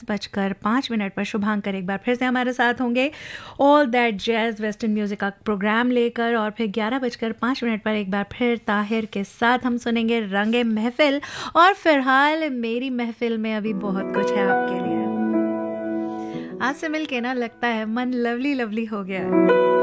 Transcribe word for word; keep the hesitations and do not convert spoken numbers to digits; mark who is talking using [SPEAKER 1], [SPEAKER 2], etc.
[SPEAKER 1] दस बजकर पाँच मिनट पर शुभांकर एक बार फिर से हमारे साथ होंगे all that jazz western music का प्रोग्राम लेकर, और फिर ग्यारह बजकर पाँच मिनट पर एक बार फिर ताहिर के साथ हम सुनेंगे रंगे महफिल। और फिलहाल मेरी महफिल में अभी बहुत कुछ है आपके लिए। आपसे मिलके ना लगता है मन लवली लवली हो गया है।